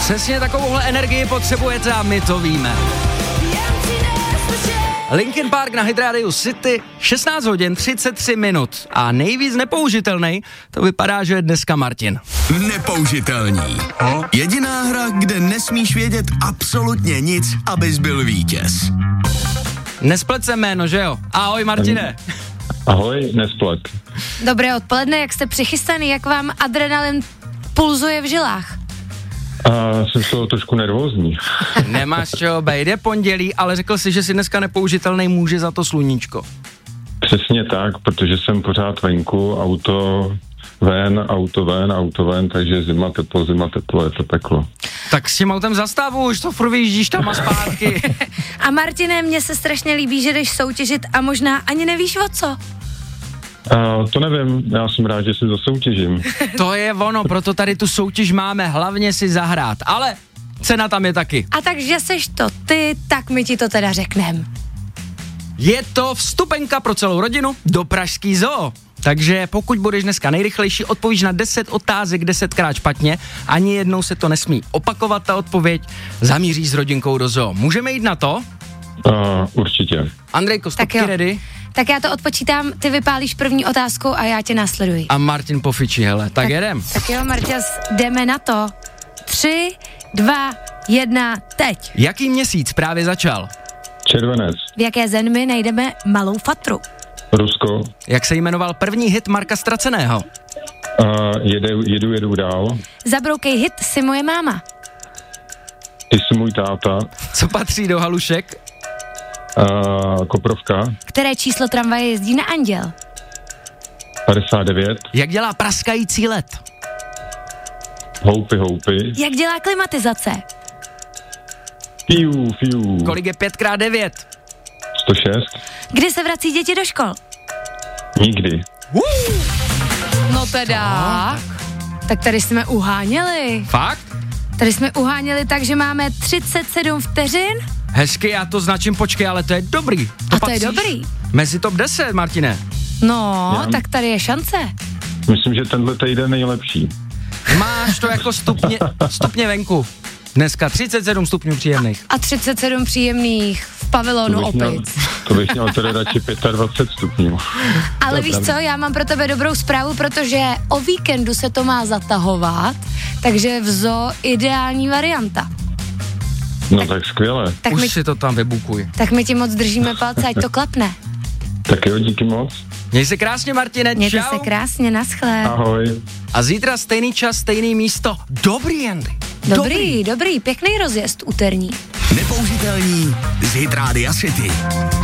Přesně takovouhle energii potřebujete a my to víme. Linkin Park na Hit Radio City, 16 hodin 33 minut. A nejvíc nepoužitelný, to vypadá, že je dneska Martin. Nepoužitelný. Jediná hra, kde nesmíš vědět absolutně nic, abys byl vítěz. Nesplet se jméno, že jo? Ahoj Martine. Ahoj, nesplet. Dobré odpoledne, jak jste přichystaný, jak vám adrenalin pulzuje v žilách? Jsem z toho trošku nervózní. Nemáš čeho bejt, je pondělí, ale řekl si, že si dneska nepoužitelný, může za to sluníčko. Přesně tak, protože jsem pořád venku, auto ven, takže zima teplo, je to peklo. Tak s tím autem zastavu, už to furt vyjíždíš tam a zpátky. A Martine, mně se strašně líbí, že jdeš soutěžit a možná ani nevíš o co. To nevím, já jsem rád, že si zasoutěžím. To je ono, proto tady tu soutěž máme, hlavně si zahrát, ale cena tam je taky. A takže seš to ty, tak my ti to teda řeknem. Je to vstupenka pro celou rodinu do Pražský zoo. Takže pokud budeš dneska nejrychlejší, odpovíš na 10 otázek 10krát špatně, ani jednou se to nesmí opakovat ta odpověď, zamíříš s rodinkou do zoo. Můžeme jít na to? Určitě. Andrejko, stopky ready? Tak já to odpočítám, ty vypálíš první otázku a já tě následuji. A Martin pofičí, hele, tak jedem. Tak jo, Marťas, jdeme na to. 3, 2, 1, teď. Jaký měsíc právě začal? Červenec. V jaké zemi najdeme malou fatru? Rusko. Jak se jmenoval první hit Marka Ztraceného? Jedu dál. Zabroukej hit Si moje máma. Ty jsi můj táta. Co patří do halušek? Koprovka. Které číslo tramvaje jezdí na Anděl? 59. Jak dělá praskající led? Houpy. Jak dělá klimatizace? Fiu. Kolik je 5x9? 106. Kdy se vrací děti do škol? Nikdy. No teda. Tak tady jsme uháněli. Fakt? Tady jsme uháněli tak, že máme 37 vteřin. Hezky, já to značím, počkej, ale to je dobrý. To je dobrý. Mezi top 10, Martine. No, tak tady je šance. Myslím, že tenhle týden nejlepší. Máš to jako stupně venku. Dneska 37 stupňů příjemných. A 37 příjemných v pavilonu opic. To bych měl teda radši 25 stupňů. Ale víš co, já mám pro tebe dobrou zprávu, protože o víkendu se to má zatahovat, takže v zoo ideální varianta. No tak skvěle. Tak už si to tam vybukuj. Tak my ti moc držíme palce, ať to klapne. Tak jo, díky moc. Měj se krásně, Martine, Mějte čau. se krásně, naschle. Ahoj. A zítra stejný čas, stejný místo. Dobrý, Andy. Dobrý, pěkný rozjezd úterní. Nepoužitelný z Hit Radio City.